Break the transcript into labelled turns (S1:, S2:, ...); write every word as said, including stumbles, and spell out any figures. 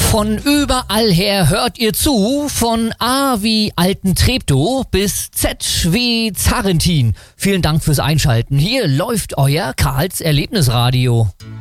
S1: Von überall her hört ihr zu, von A wie Alten Treptow bis Z wie Zarentin. Vielen Dank fürs Einschalten. Hier läuft euer Karls Erlebnisradio.